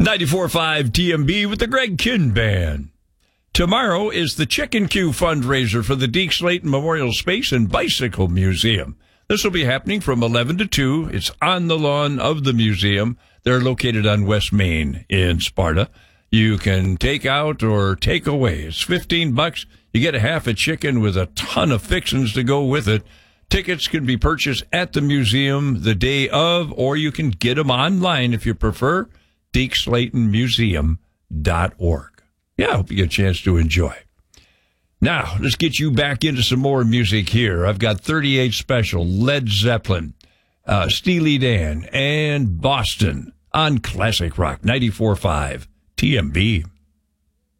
94.5 TMB with the Greg Kihn Band. Tomorrow is the Chicken Q fundraiser for the Deke Slayton Memorial Space and Bicycle Museum. This will be happening from 11 to 2. It's on the lawn of the museum. They're located on West Main in Sparta. You can take out or take away. It's $15. You get a half a chicken with a ton of fixings to go with it. Tickets can be purchased at the museum the day of, or you can get them online if you prefer. DekeSlaytonMuseum.org. Yeah, I hope you get a chance to enjoy. Now, let's get you back into some more music here. I've got 38 Special, Led Zeppelin, Steely Dan, and Boston on Classic Rock 94.5 TMB.